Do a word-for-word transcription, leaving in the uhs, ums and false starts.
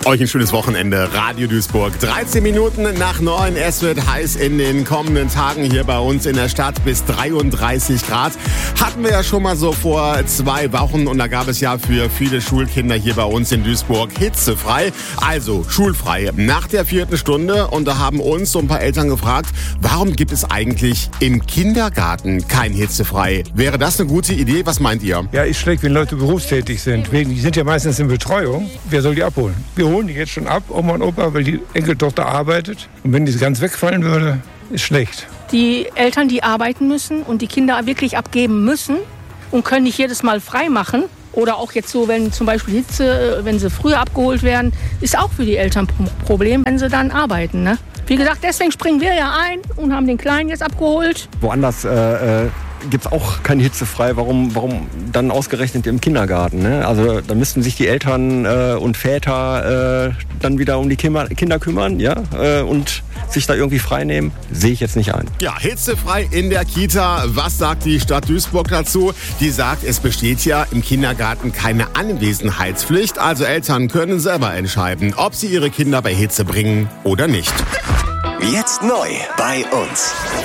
Euch ein schönes Wochenende. Radio Duisburg. dreizehn Minuten nach neun. Es wird heiß in den kommenden Tagen hier bei uns in der Stadt. Bis dreiunddreißig Grad. Hatten wir ja schon mal so vor zwei Wochen. Und da gab es ja für viele Schulkinder hier bei uns in Duisburg hitzefrei. Also schulfrei nach der vierten Stunde. Und da haben uns so ein paar Eltern gefragt, warum gibt es eigentlich im Kindergarten kein hitzefrei? Wäre das eine gute Idee? Was meint ihr? Ja, ist schlecht, wenn Leute berufstätig sind. Die sind ja meistens in Betreuung. Wer soll die abholen? Wir holen die jetzt schon ab, Oma und Opa, weil die Enkeltochter arbeitet. Und wenn die ganz wegfallen würde, ist schlecht. Die Eltern, die arbeiten müssen und die Kinder wirklich abgeben müssen und können nicht jedes Mal frei machen. Oder auch jetzt so, wenn zum Beispiel Hitze, wenn sie früher abgeholt werden, ist auch für die Eltern ein Problem, wenn sie dann arbeiten. Ne? Wie gesagt, deswegen springen wir ja ein und haben den Kleinen jetzt abgeholt. Woanders äh, äh gibt es auch keine hitzefrei. Warum, warum dann ausgerechnet im Kindergarten? Ne? Also da müssten sich die Eltern äh, und Väter äh, dann wieder um die Kinder, Kinder kümmern, ja, äh, und sich da irgendwie frei nehmen. Sehe ich jetzt nicht ein. Ja, hitzefrei in der Kita. Was sagt die Stadt Duisburg dazu? Die sagt, es besteht ja im Kindergarten keine Anwesenheitspflicht. Also Eltern können selber entscheiden, ob sie ihre Kinder bei Hitze bringen oder nicht. Jetzt neu bei uns.